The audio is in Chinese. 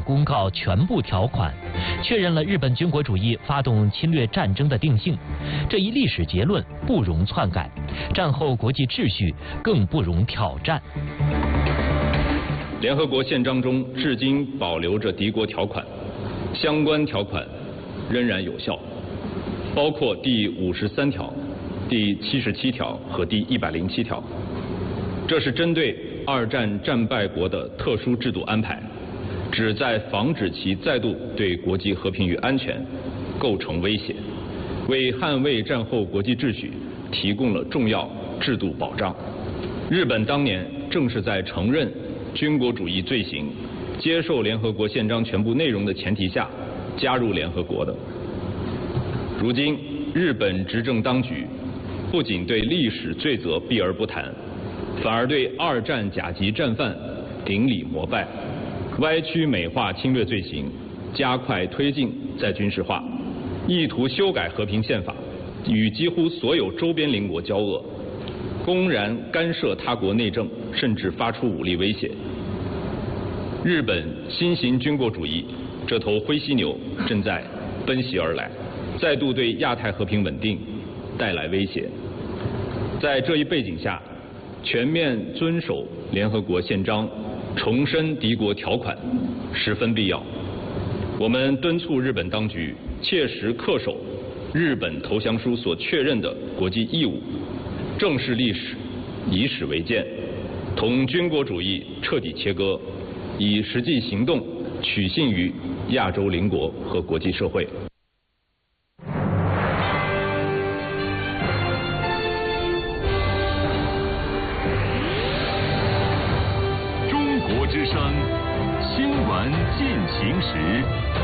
公告全部条款，确认了日本军国主义发动侵略战争的定性。这一历史结论不容篡改，战后国际秩序更不容挑战。 联合国宪章中至今保留着敌国条款，相关条款仍然有效，包括第53条、第77条和第107条。这是针对二战战败国的特殊制度安排，旨在防止其再度对国际和平与安全构成威胁，为捍卫战后国际秩序提供了重要制度保障。日本当年正是在承认军国主义罪行、接受联合国宪章全部内容的前提下加入联合国的。如今，日本执政当局不仅对历史罪责避而不谈，反而对二战甲级战犯顶礼膜拜，歪曲美化侵略罪行，加快推进再军事化，意图修改和平宪法，与几乎所有周边邻国交恶，公然干涉他国内政，甚至发出武力威胁。日本新型军国主义这头灰犀牛正在奔袭而来，再度对亚太和平稳定带来威胁。在这一背景下，全面遵守联合国宪章，重申敌国条款十分必要。我们敦促日本当局切实恪守日本投降书所确认的国际义务，正视历史，以史为鉴，同军国主义彻底切割，以实际行动取信于亚洲邻国和国际社会。 中国之声，新闻进行时。